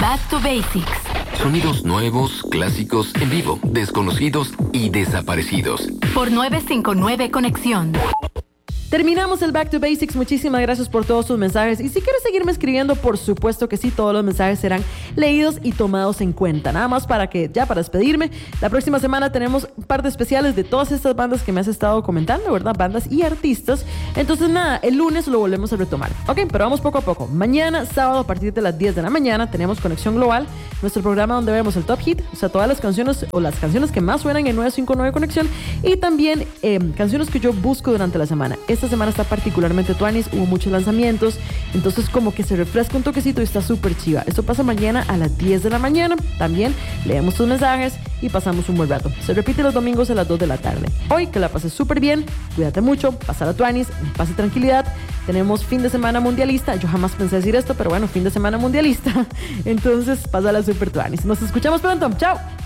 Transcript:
Back to Basics. Sonidos nuevos, clásicos, en vivo, desconocidos y desaparecidos. Por 959 Conexión. Terminamos el Back to Basics. Muchísimas gracias por todos sus mensajes. Y si quieres seguirme escribiendo, por supuesto que sí, todos los mensajes serán leídos y tomados en cuenta. Nada más para despedirme, la próxima semana tenemos un par de especiales de todas estas bandas que me has estado comentando, ¿verdad? Bandas y artistas. Entonces nada, el lunes lo volvemos a retomar. Ok, pero vamos poco a poco. Mañana, sábado, a partir de las 10 de la mañana, tenemos Conexión Global, nuestro programa donde vemos el Top Hit, o sea, todas las canciones o las canciones que más suenan en 959 Conexión, y también canciones que yo busco durante la semana. Esta semana está particularmente tuanis, hubo muchos lanzamientos, entonces como que se refresca un toquecito y está súper chiva. Esto pasa mañana a las 10 de la mañana. También leemos tus mensajes y pasamos un buen rato. Se repite los domingos a las 2 de la tarde. Hoy que la pases súper bien, cuídate mucho, pasa la tuanis, pase tranquilidad. Tenemos fin de semana mundialista. Yo jamás pensé decir esto, pero bueno, fin de semana mundialista. Entonces, pásala súper tuanis. Nos escuchamos pronto. ¡Chao!